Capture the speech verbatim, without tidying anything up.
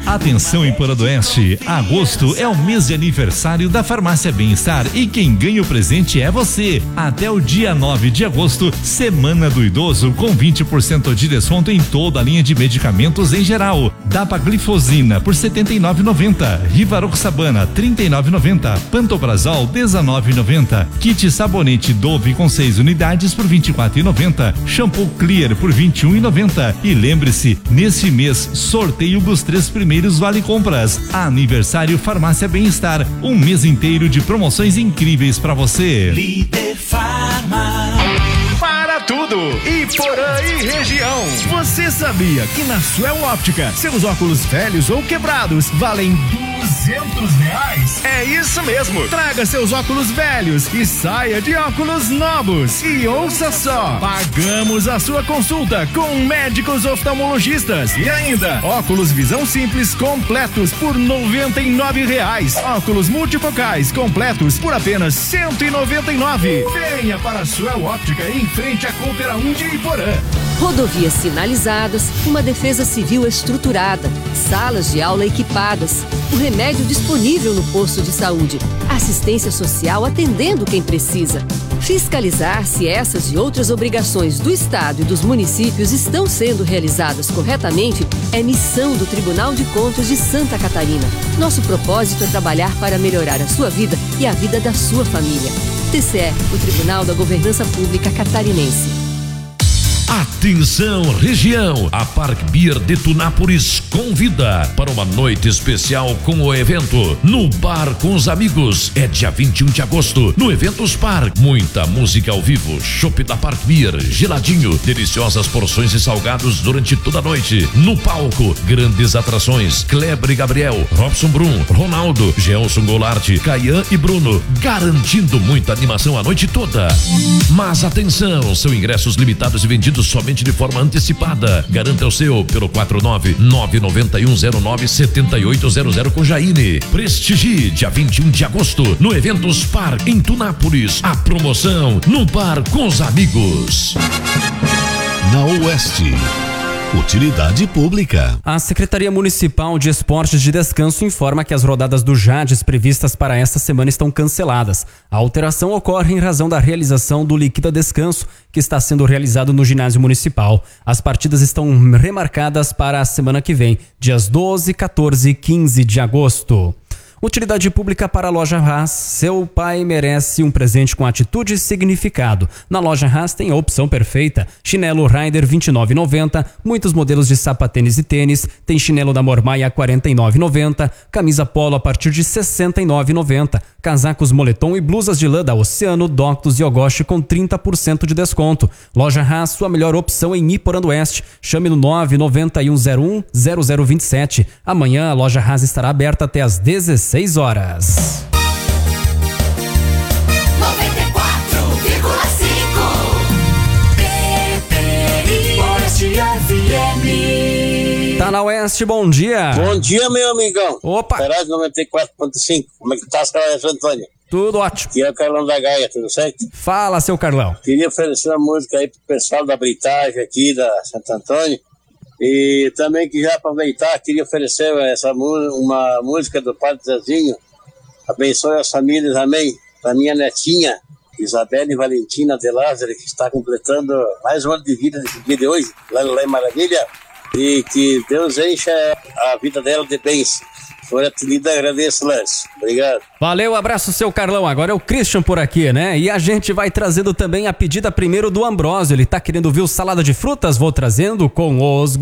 Atenção em Porã do Oeste, agosto é o mês de aniversário da Farmácia Bem-Estar e quem ganha o presente é você. Até o dia nove de agosto, Semana do Idoso com vinte por cento de desconto em toda a linha de medicamentos em geral. Dapaglifosina por setenta e nove reais e noventa centavos, Rivaroxabana trinta e nove reais e noventa centavos, Pantoprazol dezenove reais e noventa centavos, Kit Sabonete Dove com seis unidades por vinte e quatro reais e noventa centavos, Shampoo Clear por vinte e um reais e noventa centavos. E lembre-se, nesse mês, sorteio dos três primeiros vale compras. Aniversário Farmácia Bem-Estar, um mês inteiro de promoções incríveis para você. Líder Farma. Para tudo, Iporã e região. Você sabia que na Suel Óptica, seus óculos velhos ou quebrados valem duzentos reais? É isso mesmo. Traga seus óculos velhos e saia de óculos novos. E ouça só, pagamos a sua consulta com médicos oftalmologistas. E ainda, óculos visão simples completos por noventa e nove reais. Óculos multifocais completos por apenas cento e noventa e nove. Venha para a Suel Óptica em frente à Coopera um de Iporã. Rodovias sinalizadas, uma defesa civil estruturada, salas de aula equipadas, o remédio disponível no posto de saúde, assistência social atendendo quem precisa. Fiscalizar se essas e outras obrigações do Estado e dos municípios estão sendo realizadas corretamente é missão do Tribunal de Contas de Santa Catarina. Nosso propósito é trabalhar para melhorar a sua vida e a vida da sua família. T C E, o Tribunal da Governança Pública Catarinense. Atenção, região! A Park Beer de Tunápolis convida para uma noite especial com o evento no Bar com os Amigos. É dia vinte e um de agosto, no Eventos Park. Muita música ao vivo, chopp da Park Beer, geladinho, deliciosas porções e salgados durante toda a noite. No palco, grandes atrações: Kleber e Gabriel, Robson Brum, Ronaldo, Gelson Goulart, Caian e Bruno, garantindo muita animação a noite toda. Mas atenção, são ingressos limitados e vendidos somente de forma antecipada. Garanta o seu pelo quatro nove nove nove um zero nove sete oito zero zero com Jaine. Prestigie dia vinte e um de agosto no Eventos Park em Tunápolis. A promoção no Bar com os Amigos. Na Oeste, utilidade pública. A Secretaria Municipal de Esportes de Descanso informa que as rodadas do Jades previstas para esta semana estão canceladas. A alteração ocorre em razão da realização do Liquida Descanso, que está sendo realizado no ginásio municipal. As partidas estão remarcadas para a semana que vem, dias doze, quatorze e quinze de agosto. Utilidade pública para a Loja Haas. Seu pai merece um presente com atitude e significado. Na Loja Haas tem a opção perfeita. Chinelo Rider vinte e nove reais e noventa centavos, muitos modelos de sapatênis e tênis. Tem chinelo da Mormaia a quarenta e nove reais e noventa centavos, camisa polo a partir de sessenta e nove reais e noventa centavos, casacos moletom e blusas de lã da Oceano, Doctus e Ogoshi com trinta por cento de desconto. Loja Haas, sua melhor opção em Iporã do Oeste. Chame no nove nove um zero um zero zero dois sete. Amanhã a Loja Haas estará aberta até às dezesseis horas. noventa e quatro vírgula cinco Oeste F M. Tá na Oeste, bom dia. Bom dia, meu amigão. Opa. Ferraz noventa e quatro ponto cinco. Como é que tá, seu Antônio? Tudo ótimo. Aqui é o Carlão da Gaia, tudo certo? Fala, seu Carlão. Queria oferecer uma música aí pro pessoal da Britagem aqui da Santo Antônio. E também que já aproveitar, queria oferecer essa uma música do Padre Zezinho. Abençoe as famílias, amém. Pra minha netinha, Isabelle Valentina de Lázaro, que está completando mais um ano de vida nesse dia de hoje, lá, lá em Maravilha. E que Deus encha a vida dela de bens. For atenida, agradeço, Lance. Obrigado. Valeu, abraço, seu Carlão. Agora é o Christian por aqui, né? E a gente vai trazendo também a pedida primeiro do Ambrósio. Ele tá querendo ouvir o salada de frutas? Vou trazendo com os